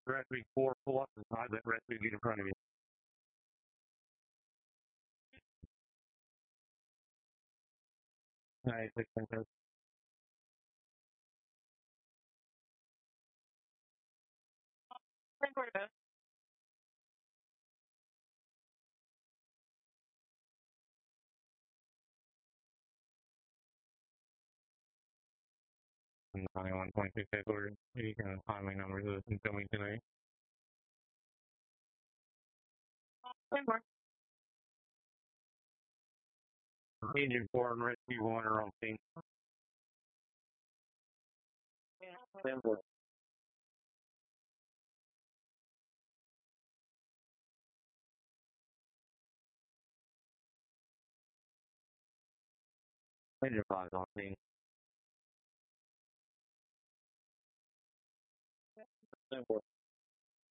Rescue 4, pull up and hide that rescue get in front of you. Nice, 610. And 91.6 headquarters. You can find my numbers and tell me tonight. Agent 4 and Rescue 1 are on scene. 10-4. Agent 5 is on scene. 10-4.